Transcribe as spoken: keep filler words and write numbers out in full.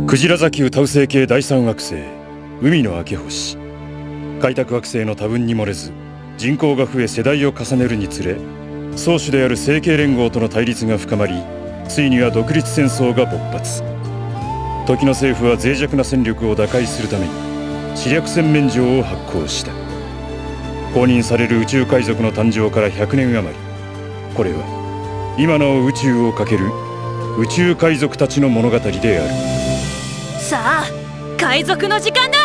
クジラ座級タウ星系第三惑星海の明け星。開拓惑星の多分に漏れず人口が増え世代を重ねるにつれ、宗主である星系連合との対立が深まり、ついには独立戦争が勃発。時の政府は脆弱な戦力を打開するために知略洗面状を発行した。公認される宇宙海賊の誕生からひゃくねん余り、これは今なお宇宙をかける宇宙海賊たちの物語である。 さあ、海賊の時間だ。